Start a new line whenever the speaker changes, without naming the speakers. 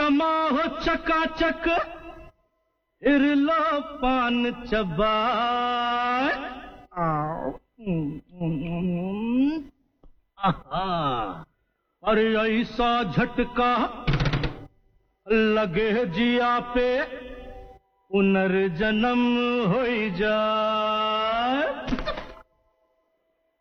समा हो चकाचक फिर लो पान चबाए। अरे ऐसा झटका लगे जिया पे पुनर्जन्म हो जाए।